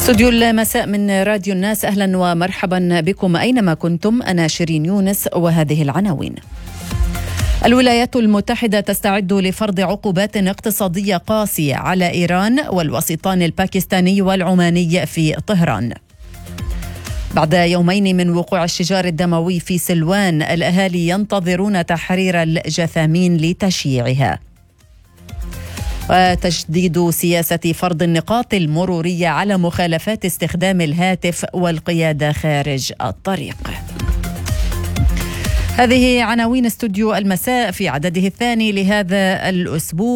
استوديو المساء من راديو الناس، أهلا ومرحبا بكم أينما كنتم. أنا شيرين يونس وهذه العناوين. الولايات المتحدة تستعد لفرض عقوبات اقتصادية قاسية على إيران والوسيطان الباكستاني والعماني في طهران. بعد يومين من وقوع الشجار الدموي في سلوان، الأهالي ينتظرون تحرير الجثامين لتشييعها. وتجديد سياسة فرض النقاط المرورية على مخالفات استخدام الهاتف والقيادة خارج الطريق. هذه عناوين استوديو المساء في عدده الثاني لهذا الأسبوع.